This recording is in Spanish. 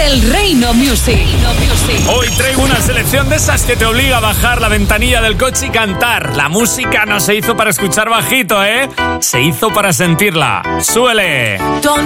El Reino Music. Hoy traigo una selección de esas que te obliga a bajar la ventanilla del coche y cantar. La música no se hizo para escuchar bajito, ¿eh? Se hizo para sentirla. ¡Súbele!